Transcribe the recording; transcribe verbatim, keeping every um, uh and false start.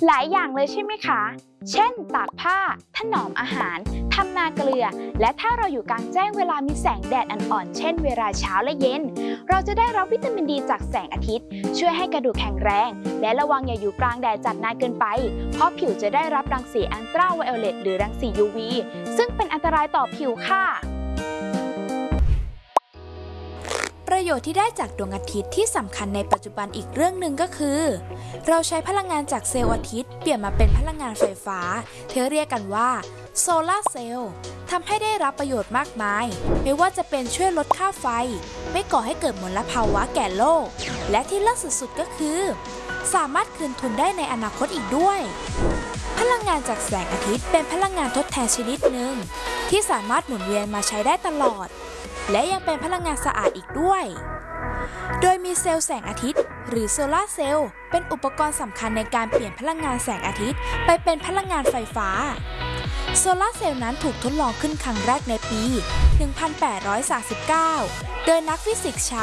หลายอย่างเลยใช่ไหมคะ เช่น ตากผ้า ถนอมอาหาร ทำนาเกลือ และถ้าเราอยู่กลางแจ้งเวลามีแสงแดดอ่อนๆ เช่นเวลาเช้าและเย็น เราจะได้รับวิตามินดีจากแสงอาทิตย์ช่วยให้กระดูกแข็งแรง และระวังอย่าอยู่กลางแดดจัดนานเกินไป เพราะผิวจะได้รับรังสีอัลตราไวโอเลตหรือรังสี ยู วี ซึ่งเป็นอันตรายต่อผิวค่ะประโยชน์ที่ได้จากดวงอาทิตย์ที่สำคัญในปัจจุบันอีกเรื่องหนึ่งก็คือ เราใช้พลังงานจากเซลล์อาทิตย์เปลี่ยนมาเป็นพลังงานไฟฟ้าที่เรียกกันว่าโซลาร์เซลล์ทำให้ได้รับประโยชน์มากมายไม่ว่าจะเป็นช่วยลดค่าไฟไม่ก่อให้เกิดมลภาวะแก่โลกและที่เลิศสุดๆก็คือสามารถคืนทุนได้ในอนาคตอีกด้วยพลังงานจากแสงอาทิตย์เป็นพลังงานทดแทนชนิดหนึ่งที่สามารถหมุนเวียนมาใช้ได้ตลอดและยังเป็นพลังงานสะอาดอีกด้วยโดยมีเซลล์แสงอาทิตย์หรือโซลาร์เซลล์เป็นอุปกรณ์สำคัญในการเปลี่ยนพลังงานแสงอาทิตย์ไปเป็นพลังงานไฟฟ้าโซลาร์เซลล์นั้นถูกทดลองขึ้นครั้งแรกในปี หนึ่งพันแปดร้อยสามสิบเก้า โดยนักฟิสิกส์ชาว